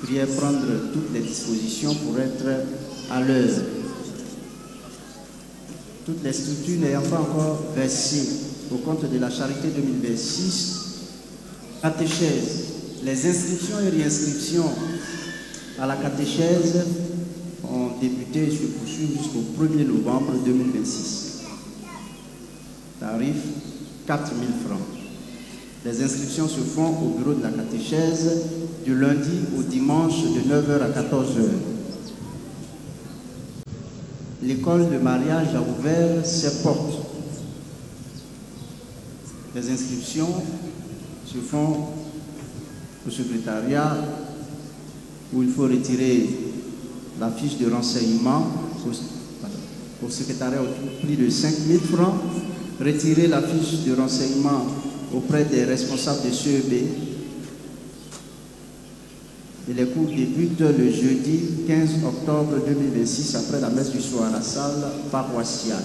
prière prendre toutes les dispositions pour être à l'heure. Toutes les structures n'ayant pas encore versé au compte de la charité 2026, catéchèse. Les inscriptions et réinscriptions à la catéchèse ont débuté et se poursuivent jusqu'au 1er novembre 2026. Tarif 4 000 francs. Les inscriptions se font au bureau de la catéchèse du lundi au dimanche de 9h à 14h. L'école de mariage a ouvert ses portes. Les inscriptions se font au secrétariat où il faut retirer la fiche de renseignement au secrétariat au prix de 5 000 francs, retirer la fiche de renseignement auprès des responsables de CEB. Et les cours débutent le jeudi 15 octobre 2026 après la messe du soir à la salle paroissiale.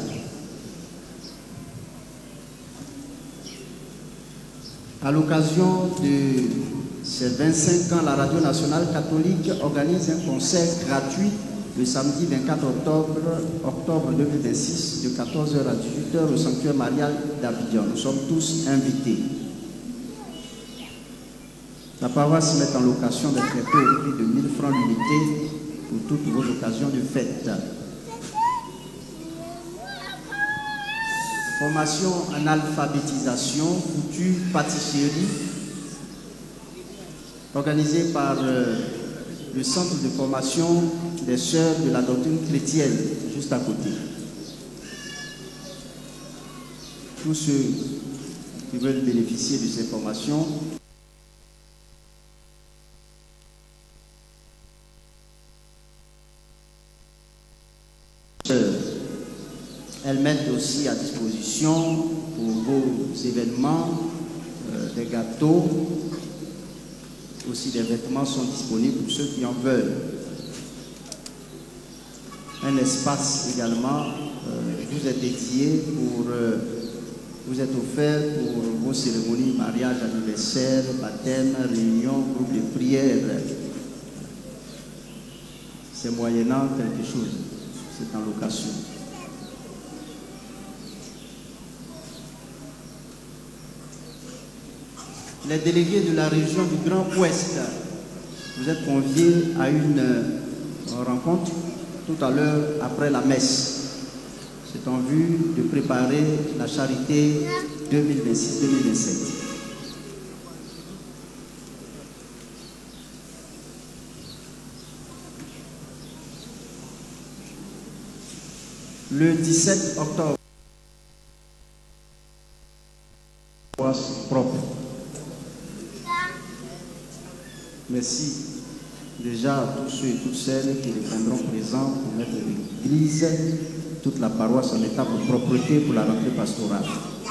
À l'occasion de ces 25 ans, la Radio Nationale Catholique organise un concert gratuit le samedi 24 octobre 2026 de 14h à 18h au sanctuaire marial d'Abidjan. Nous sommes tous invités. La paroisse met en location des tréteaux au prix de 1 000 francs l'unité pour toutes vos occasions de fête. Formation en alphabétisation, couture, pâtisserie, organisée par le centre de formation des sœurs de la doctrine chrétienne, juste à côté. Tous ceux qui veulent bénéficier de ces formations elles mettent aussi à disposition pour vos événements des gâteaux, aussi des vêtements sont disponibles pour ceux qui en veulent. Un espace également vous est dédié vous est offert pour vos cérémonies, mariage, anniversaire, baptême, réunion, groupe de prière. C'est moyennant quelque chose, c'est en location. Les délégués de la région du Grand Ouest, vous êtes conviés à une rencontre tout à l'heure après la messe. C'est en vue de préparer la charité 2026-2027. Le 17 octobre, propre. Merci déjà à tous ceux et toutes celles qui répondront présents pour mettre l'église, toute la paroisse en état de propreté pour la rentrée pastorale.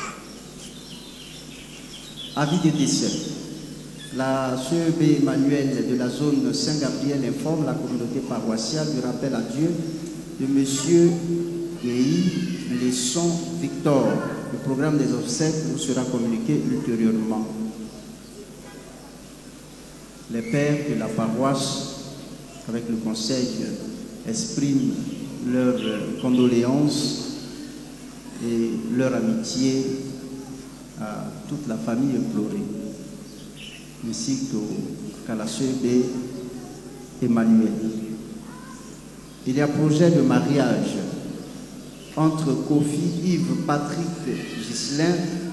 Avis des décès. La CEB Emmanuel de la zone Saint-Gabriel informe la communauté paroissiale du rappel à Dieu de M. Guéhi Lesson Victor. Le programme des obsèques vous sera communiqué ultérieurement. Les pères de la paroisse, avec le conseil, expriment leurs condoléances et leur amitié à toute la famille éplorée, ainsi qu'à la CEB Emmanuel. Il y a projet de mariage entre Kofi Yves Patrick Ghislain